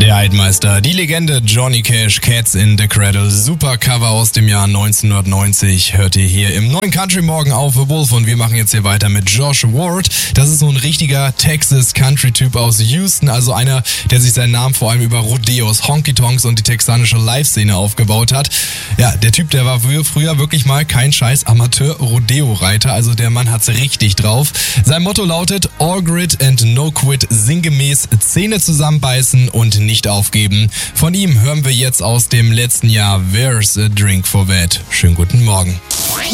Der Altmeister, die Legende Johnny Cash, Cats in the Cradle, super Cover aus dem Jahr 1990, hört ihr hier im neuen Country Morgen auf The Wolf und wir machen jetzt hier weiter mit Josh Ward. Das ist so ein richtiger Texas-Country-Typ aus Houston, also einer, der sich seinen Namen vor allem über Rodeos, Honky-Tonks und die texanische Live-Szene aufgebaut hat. Ja, der Typ, der war früher wirklich mal kein scheiß Amateur-Rodeo-Reiter, also der Mann hat's richtig drauf. Sein Motto lautet All Grit and No Quit, sinngemäß Zähne zusammenbeißen und nicht aufgeben. Von ihm hören wir jetzt aus dem letzten Jahr Where's a Drink for That. Schönen guten Morgen.